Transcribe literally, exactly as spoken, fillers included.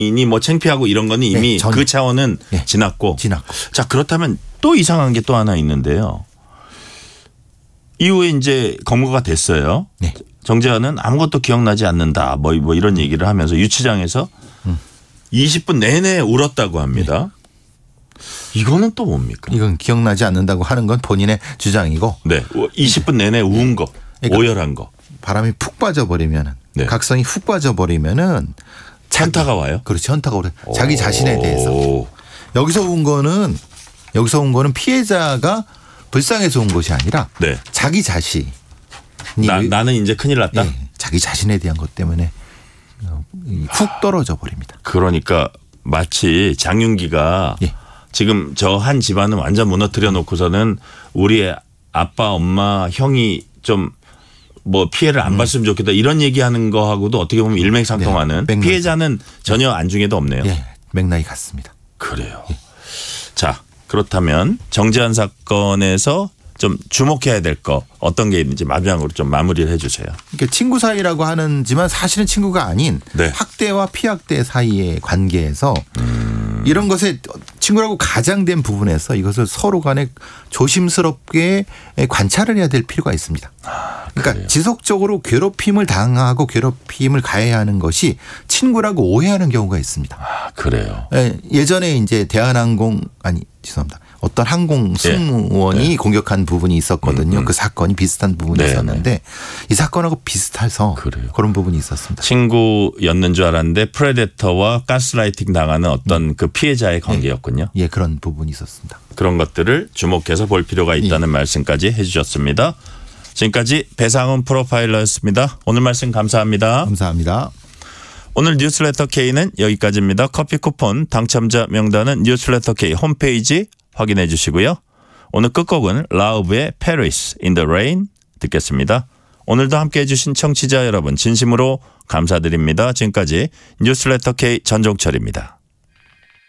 이니 뭐 창피하고 이런 거는 이미 네, 그 차원은 네, 지났고. 지났고. 자, 그렇다면 또 이상한 게 또 하나 있는데요. 이후에 이제 검거가 됐어요. 네. 정재환은 아무것도 기억나지 않는다. 뭐, 뭐 이런 얘기를 하면서 유치장에서 음. 이십 분 내내 울었다고 합니다. 네. 이거는 또 뭡니까? 이건 기억나지 않는다고 하는 건 본인의 주장이고. 네. 이십 분 내내 운 거. 그러니까 오열한 거. 바람이 푹 빠져버리면은 네. 각성이 훅 빠져버리면은 현타가 와요? 그렇지. 현타가 오래. 자기 자신에 대해서. 오. 여기서 온 거는 여기서 온 거는 피해자가 불쌍해서 온 것이 아니라 네. 자기 자신이 나, 나는 이제 큰일 났다. 예, 자기 자신에 대한 것 때문에 훅 떨어져 버립니다. 그러니까 마치 장윤기가 예. 지금 저 한 집안은 완전 무너뜨려 놓고서는 우리 아빠, 엄마, 형이 좀 뭐 피해를 안 봤으면 좋겠다 이런 얘기하는 거하고도 어떻게 보면 일맥상통하는 네, 맥락. 피해자는 전혀 안중에도 없네요. 예, 맥락이 같습니다. 그래요. 자, 그렇다면 정재환 사건에서 좀 주목해야 될 거 어떤 게 있는지 마지막으로 좀 마무리를 해 주세요. 그러니까 친구 사이라고 하는지만 사실은 친구가 아닌 네. 학대와 피학대 사이의 관계에서 음. 이런 것에 친구라고 가장된 부분에서 이것을 서로 간에 조심스럽게 관찰을 해야 될 필요가 있습니다. 아, 그러니까 지속적으로 괴롭힘을 당하고 괴롭힘을 가해야 하는 것이 친구라고 오해하는 경우가 있습니다. 아, 그래요. 예전에 이제 대한항공 아니 죄송합니다. 어떤 항공 승무원이 네. 네. 공격한 부분이 있었거든요. 음, 음. 그 사건이 비슷한 부분이 네, 있었는데 네. 이 사건하고 비슷해서 그래요. 그런 부분이 있었습니다. 친구였는 줄 알았는데 프레데터와 가스라이팅 당하는 어떤 음. 그 피해자의 관계였군요. 예, 그런 부분이 있었습니다. 그런 것들을 주목해서 볼 필요가 있다는 예. 말씀까지 해 주셨습니다. 지금까지 배상훈 프로파일러였습니다. 오늘 말씀 감사합니다. 감사합니다. 오늘 뉴스레터 K는 여기까지입니다. 커피 쿠폰 당첨자 명단은 뉴스레터 K 홈페이지 확인해 주시고요. 오늘 끝곡은 라우브의 Paris in the Rain 듣겠습니다. 오늘도 함께해 주신 청취자 여러분 진심으로 감사드립니다. 지금까지 뉴스레터 K 전종철입니다.